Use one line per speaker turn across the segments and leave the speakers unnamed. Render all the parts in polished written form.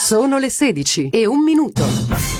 Sono le 16:01.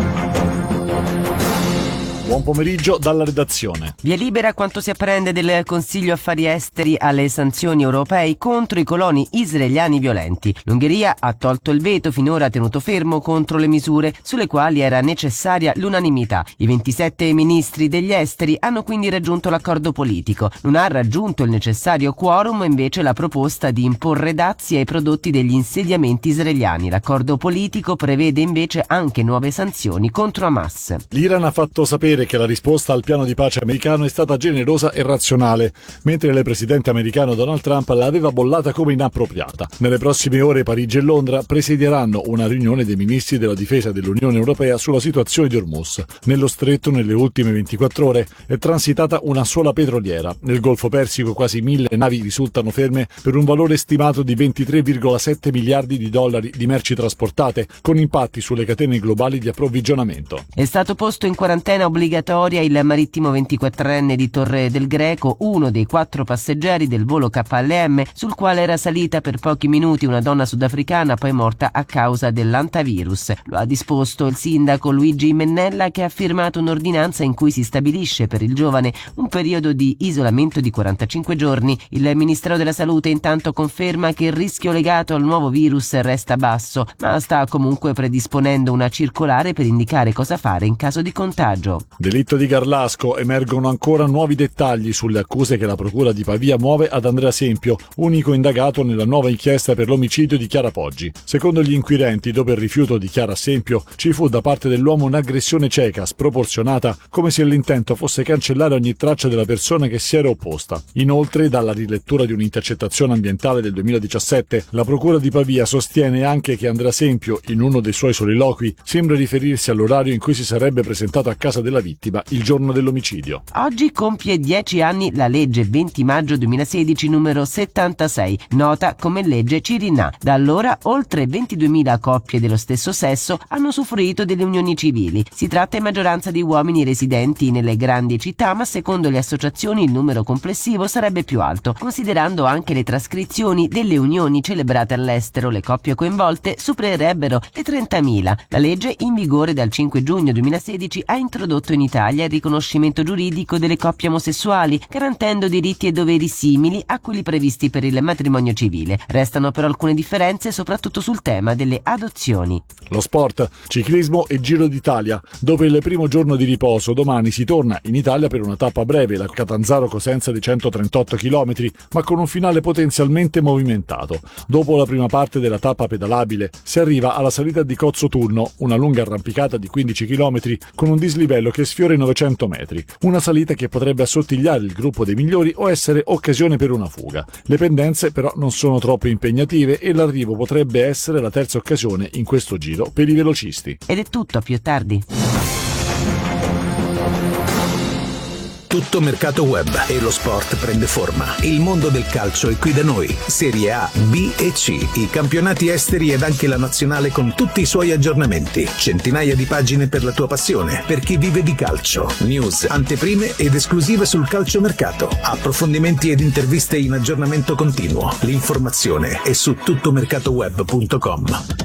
Buon pomeriggio dalla redazione.
Via libera quanto si apprende del Consiglio Affari Esteri alle sanzioni europee contro i coloni israeliani violenti. L'Ungheria ha tolto il veto finora tenuto fermo contro le misure sulle quali era necessaria l'unanimità. I 27 ministri degli esteri hanno quindi raggiunto l'accordo politico. Non ha raggiunto il necessario quorum invece la proposta di imporre dazi ai prodotti degli insediamenti israeliani. L'accordo politico prevede invece anche nuove sanzioni contro Hamas.
L'Iran ha fatto sapere che la risposta al piano di pace americano è stata generosa e razionale, mentre il presidente americano Donald Trump l'aveva bollata come inappropriata. Nelle prossime ore Parigi e Londra presiederanno una riunione dei ministri della difesa dell'Unione Europea sulla situazione di Hormuz. Nello stretto, nelle ultime 24 ore, è transitata una sola petroliera. Nel Golfo Persico quasi 1000 navi risultano ferme per un valore stimato di 23,7 miliardi di dollari di merci trasportate, con impatti sulle catene globali di approvvigionamento.
È stato posto in quarantena obbligatoria il marittimo 24enne di Torre del Greco, uno dei 4 passeggeri del volo KLM sul quale era salita per pochi minuti una donna sudafricana poi morta a causa dell'antavirus. Lo ha disposto il sindaco Luigi Mennella, che ha firmato un'ordinanza in cui si stabilisce per il giovane un periodo di isolamento di 45 giorni. Il Ministero della Salute intanto conferma che il rischio legato al nuovo virus resta basso, ma sta comunque predisponendo una circolare per indicare cosa fare in caso di contagio.
Delitto di Garlasco, emergono ancora nuovi dettagli sulle accuse che la procura di Pavia muove ad Andrea Sempio, unico indagato nella nuova inchiesta per l'omicidio di Chiara Poggi. Secondo gli inquirenti, dopo il rifiuto di Chiara Sempio, ci fu da parte dell'uomo un'aggressione cieca, sproporzionata, come se l'intento fosse cancellare ogni traccia della persona che si era opposta. Inoltre, dalla rilettura di un'intercettazione ambientale del 2017, la procura di Pavia sostiene anche che Andrea Sempio, in uno dei suoi soliloqui, sembra riferirsi all'orario in cui si sarebbe presentato a casa della vittima il giorno dell'omicidio.
Oggi compie 10 anni la legge 20 maggio 2016 numero 76, nota come legge Cirinnà. Da allora oltre 22.000 coppie dello stesso sesso hanno usufruito delle unioni civili. Si tratta in maggioranza di uomini residenti nelle grandi città, ma secondo le associazioni il numero complessivo sarebbe più alto. Considerando anche le trascrizioni delle unioni celebrate all'estero, le coppie coinvolte supererebbero le 30.000. La legge, in vigore dal 5 giugno 2016, ha introdotto in Italia il riconoscimento giuridico delle coppie omosessuali, garantendo diritti e doveri simili a quelli previsti per il matrimonio civile. Restano però alcune differenze, soprattutto sul tema delle adozioni.
Lo sport, ciclismo e Giro d'Italia. Dopo il primo giorno di riposo, domani si torna in Italia per una tappa breve, la Catanzaro-Cosenza di 138 km, ma con un finale potenzialmente movimentato. Dopo la prima parte della tappa pedalabile, si arriva alla salita di Cozzo Turno, una lunga arrampicata di 15 km con un dislivello che sfiora i 900 metri. Una salita che potrebbe assottigliare il gruppo dei migliori o essere occasione per una fuga. Le pendenze però non sono troppo impegnative e l'arrivo potrebbe essere la terza occasione in questo giro per i velocisti.
Ed è tutto, a più tardi.
Tutto mercato web e lo sport prende forma. Il mondo del calcio è qui da noi. Serie A, B e C, i campionati esteri ed anche la nazionale con tutti i suoi aggiornamenti. Centinaia di pagine per la tua passione, per chi vive di calcio. News, anteprime ed esclusive sul calciomercato. Approfondimenti ed interviste in aggiornamento continuo. L'informazione è su tuttomercatoweb.com.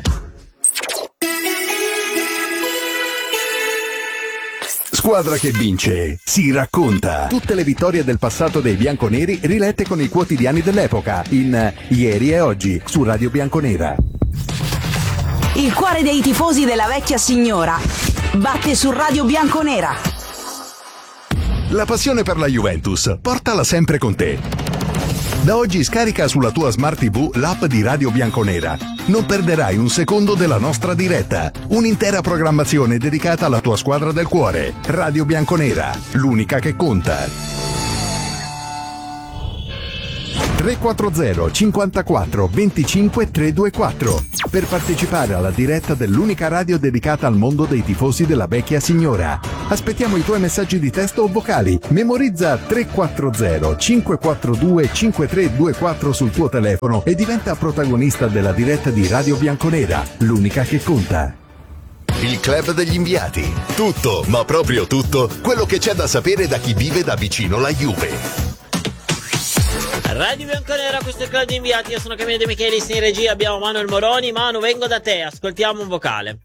Squadra che vince si racconta. Tutte le vittorie del passato dei bianconeri rilette con i quotidiani dell'epoca in Ieri e Oggi su Radio Bianconera.
Il cuore dei tifosi della vecchia signora batte su Radio Bianconera.
La passione per la Juventus, portala sempre con te. Da oggi scarica sulla tua Smart TV l'app di Radio Bianconera. Non perderai un secondo della nostra diretta. Un'intera programmazione dedicata alla tua squadra del cuore. Radio Bianconera, l'unica che conta. 340 54 25 324 per partecipare alla diretta dell'unica radio dedicata al mondo dei tifosi della vecchia signora. Aspettiamo i tuoi messaggi di testo o vocali. Memorizza 340 542 5324 sul tuo telefono e diventa protagonista della diretta di Radio Bianconera, l'unica che conta.
Il Club degli Inviati. Tutto, ma proprio tutto, quello che c'è da sapere da chi vive da vicino la Juve.
Radio Bianconera, questo è il Club di Inviati. Io sono Camillo De Michelis, in regia abbiamo Manuel Moroni. Manu, vengo da te, ascoltiamo un vocale.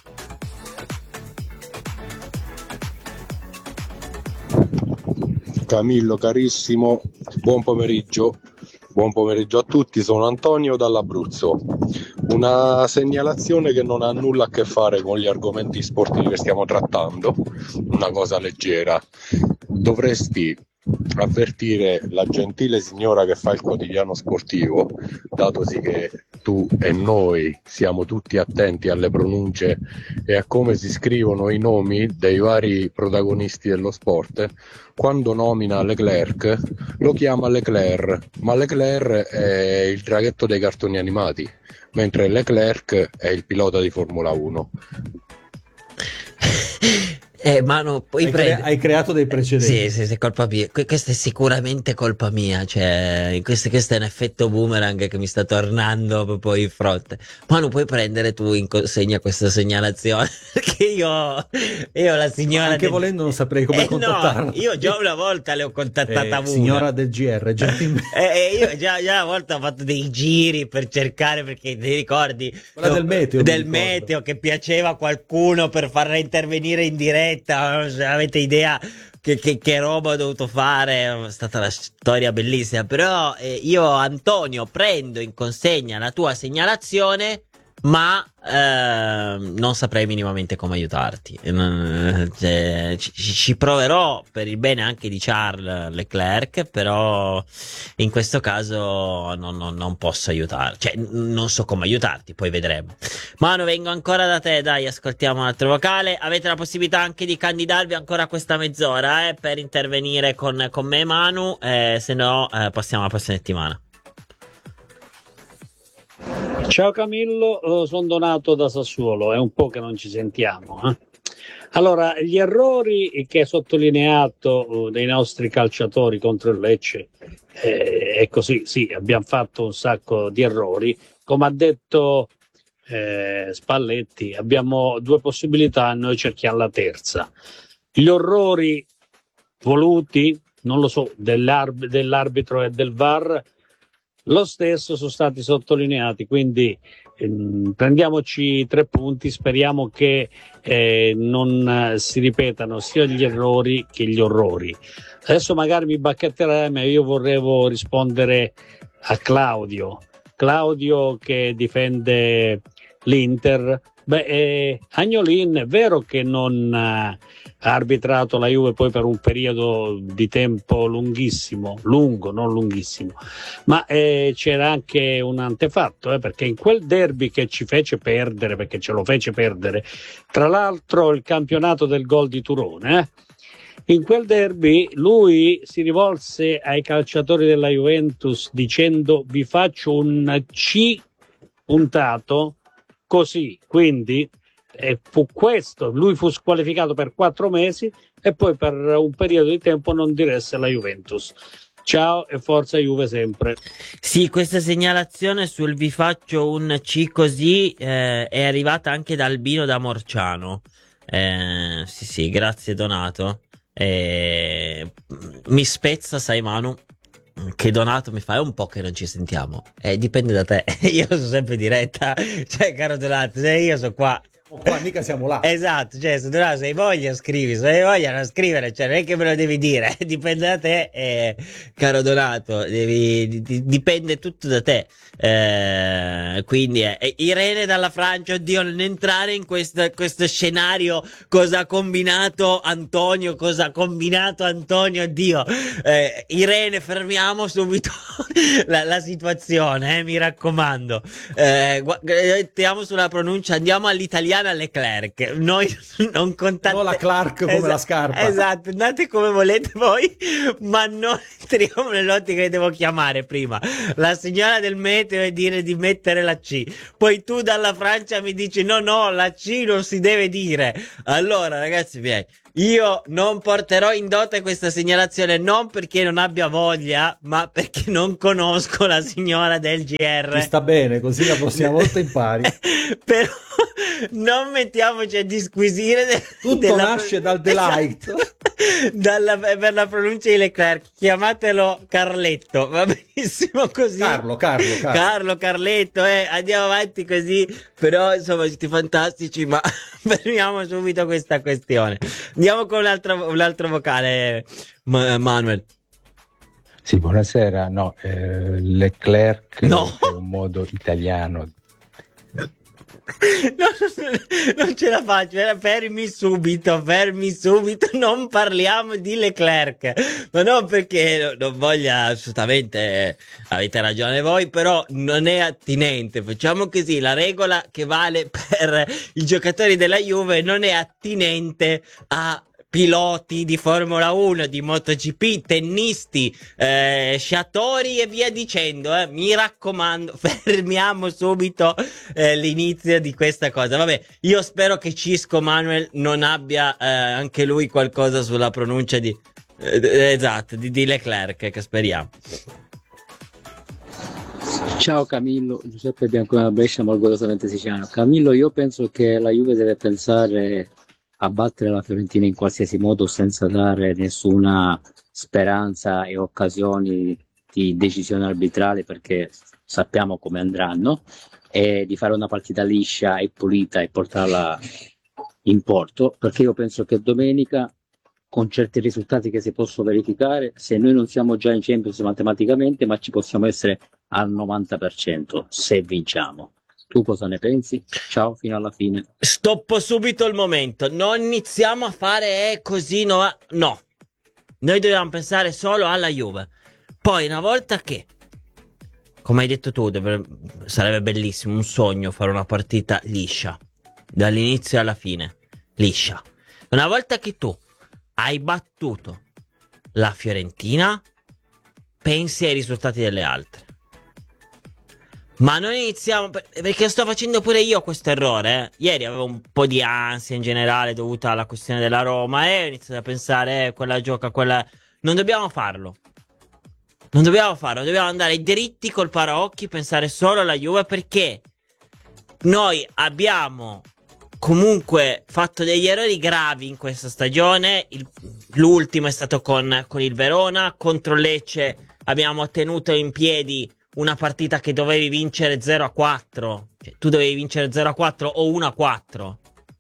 Camillo carissimo, buon pomeriggio a tutti, sono Antonio dall'Abruzzo. Una segnalazione che non ha nulla a che fare con gli argomenti sportivi che stiamo trattando, una cosa leggera. Dovresti avvertire la gentile signora che fa il quotidiano sportivo, datosi che tu e noi siamo tutti attenti alle pronunce e a come si scrivono i nomi dei vari protagonisti dello sport. Quando nomina Leclerc lo chiama Leclerc, ma Leclerc è il draghetto dei cartoni animati, mentre Leclerc è il pilota di Formula 1.
Manu, poi
hai creato dei precedenti.
Sì, colpa mia. Questa è sicuramente colpa mia. Cioè, questo è un effetto boomerang che mi sta tornando proprio in fronte. Manu, puoi prendere tu in consegna questa segnalazione? Perché io la signora.
Anche volendo non saprei come contattarla.
No, io già una volta le ho contattata una.
Signora del GR, gentilmente.
Io già una volta ho fatto dei giri per cercare, perché ti ricordi?
Quella del meteo.
Del meteo, che piaceva a qualcuno per farla intervenire in diretta. Non so se avete idea che roba ho dovuto fare, è stata una storia bellissima. Però io, Antonio, prendo in consegna la tua segnalazione, ma non saprei minimamente come aiutarti. Ci proverò per il bene anche di Charles Leclerc, però in questo caso non posso aiutarti, cioè non so come aiutarti, poi vedremo. Manu, vengo ancora da te, dai, ascoltiamo un altro vocale. Avete la possibilità anche di candidarvi ancora questa mezz'ora per intervenire con me e Manu, se no passiamo alla prossima settimana.
Ciao Camillo, sono Donato da Sassuolo, è un po' che non ci sentiamo. Allora, gli errori che hai sottolineato dei nostri calciatori contro il Lecce, è così, sì, abbiamo fatto un sacco di errori. Come ha detto Spalletti, abbiamo due possibilità, noi cerchiamo la terza. Gli orrori voluti, non lo so, dell'arbitro e del VAR, lo stesso sono stati sottolineati, quindi prendiamoci 3 punti, speriamo che non si ripetano sia gli errori che gli orrori. Adesso magari mi bacchetterai, ma io vorrevo rispondere a Claudio che difende l'Inter. Agnolin è vero che non ha arbitrato la Juve poi per un periodo di tempo lungo, non lunghissimo, ma c'era anche un antefatto, perché in quel derby che ci fece perdere, perché ce lo fece perdere, tra l'altro il campionato del gol di Turone, in quel derby lui si rivolse ai calciatori della Juventus dicendo: vi faccio un C puntato così, quindi fu questo, lui fu squalificato per 4 mesi e poi per un periodo di tempo non diresse la Juventus. Ciao e forza Juve sempre.
Sì, questa segnalazione sul vi faccio un C così è arrivata anche da Albino da Morciano. Sì, grazie Donato. Mi spezza, sai Manu, che Donato mi fa: è un po' che non ci sentiamo. Dipende da te. Io sono sempre in diretta, cioè, caro Donato, se io sono qua,
mica siamo là.
Esatto, cioè se Donato, se hai voglia scrivi, se hai voglia non scrivere, cioè non è che me lo devi dire, dipende da te, caro Donato, dipende tutto da te. Quindi Irene dalla Francia, oddio, non entrare in questo scenario. Cosa ha combinato Antonio, oddio. Irene, fermiamo subito la situazione, mi raccomando. Mettiamo sulla pronuncia, andiamo all'italiana Leclerc, noi non contate,
non la Clark come la scarpa,
esatto, andate come volete voi, ma non entriamo nell'ottica che devo chiamare prima la signora del meteo e dire di mettere la C, poi tu dalla Francia mi dici no, la C non si deve dire. Allora ragazzi miei, io non porterò in dote questa segnalazione, non perché non abbia voglia, ma perché non conosco la signora del GR.
Ti sta bene, così la prossima volta impari.
non mettiamoci a disquisire.
Tutto nasce dal delight.
Per la pronuncia di Leclerc, chiamatelo Carletto, va benissimo così.
Carlo.
Carletto, andiamo avanti così, però insomma siete fantastici, ma fermiamo subito questa questione. Andiamo con un altro vocale, Manuel.
Sì, buonasera. No, Leclerc
no.
È un modo italiano.
No, non ce la faccio, fermi subito, non parliamo di Leclerc, ma non perché non voglia assolutamente, avete ragione voi, però non è attinente, facciamo così, la regola che vale per i giocatori della Juve non è attinente a piloti di Formula 1, di MotoGP, tennisti, sciatori e via dicendo, mi raccomando, fermiamo subito l'inizio di questa cosa. Vabbè, io spero che Cisco Manuel non abbia anche lui qualcosa sulla pronuncia di Leclerc, che speriamo.
Ciao Camillo, Giuseppe Biancone da Brescia, ma orgogliosamente siciliano. Camillo, io penso che la Juve deve pensare a battere la Fiorentina in qualsiasi modo senza dare nessuna speranza e occasioni di decisione arbitrale, perché sappiamo come andranno, e di fare una partita liscia e pulita e portarla in porto, perché io penso che domenica, con certi risultati che si possono verificare, se noi non siamo già in Champions matematicamente, ma ci possiamo essere al 90% se vinciamo. Tu cosa ne pensi? Ciao, fino alla fine.
Stoppo subito il momento. Non iniziamo a fare così, no. Noi dobbiamo pensare solo alla Juve. Poi una volta che, come hai detto tu, sarebbe bellissimo, un sogno fare una partita liscia, dall'inizio alla fine, liscia. Una volta che tu hai battuto la Fiorentina, pensi ai risultati delle altre. Ma non iniziamo, perché sto facendo pure io questo errore. Ieri avevo un po' di ansia in generale dovuta alla questione della Roma e ho iniziato a pensare, quella gioca, quella... Non dobbiamo farlo. Dobbiamo andare dritti col paraocchi, pensare solo alla Juve, perché noi abbiamo comunque fatto degli errori gravi in questa stagione. L'ultimo è stato con il Verona. Contro Lecce abbiamo tenuto in piedi una partita che dovevi vincere 0-4, cioè, tu dovevi vincere 0-4 o 1-4,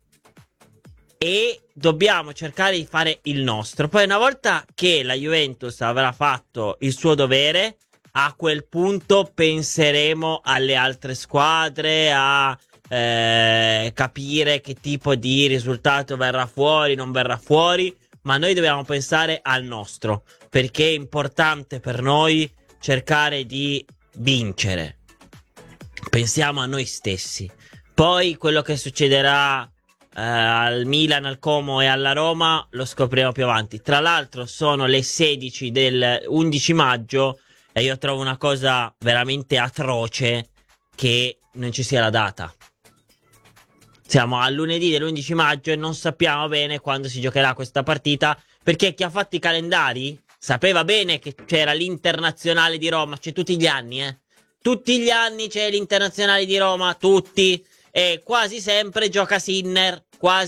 e dobbiamo cercare di fare il nostro. Poi una volta che la Juventus avrà fatto il suo dovere, a quel punto penseremo alle altre squadre, a capire che tipo di risultato verrà fuori, non verrà fuori, ma noi dobbiamo pensare al nostro, perché è importante per noi cercare di vincere. Pensiamo a noi stessi. Poi quello che succederà al Milan, al Como e alla Roma lo scopriremo più avanti. Tra l'altro sono le 16 del 11 maggio e io trovo una cosa veramente atroce che non ci sia la data. Siamo al lunedì dell'11 maggio e non sappiamo bene quando si giocherà questa partita, perché chi ha fatto i calendari sapeva bene che c'era l'Internazionale di Roma. C'è tutti gli anni, tutti gli anni c'è l'Internazionale di Roma, tutti, e quasi sempre gioca Sinner,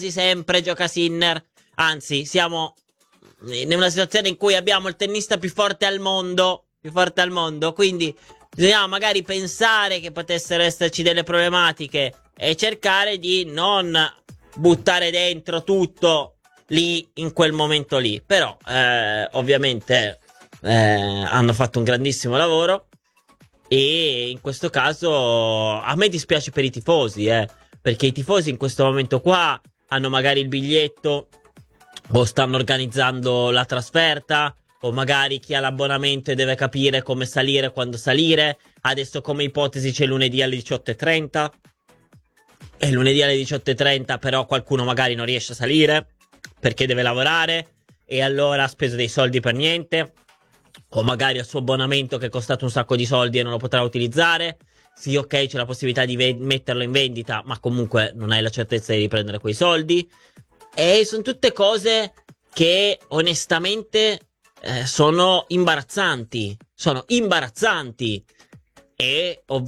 anzi siamo in una situazione in cui abbiamo il tennista più forte al mondo, quindi bisogna magari pensare che potessero esserci delle problematiche e cercare di non buttare dentro tutto lì in quel momento lì. Però ovviamente hanno fatto un grandissimo lavoro e in questo caso a me dispiace per i tifosi, perché i tifosi in questo momento qua hanno magari il biglietto o stanno organizzando la trasferta, o magari chi ha l'abbonamento e deve capire come salire, quando salire. Adesso come ipotesi c'è lunedì alle 18:30 e lunedì alle 18:30 però qualcuno magari non riesce a salire perché deve lavorare e allora ha speso dei soldi per niente, o magari ha il suo abbonamento che è costato un sacco di soldi e non lo potrà utilizzare. Sì, ok, c'è la possibilità di metterlo in vendita, ma comunque non hai la certezza di riprendere quei soldi. E sono tutte cose che onestamente sono imbarazzanti, e ovviamente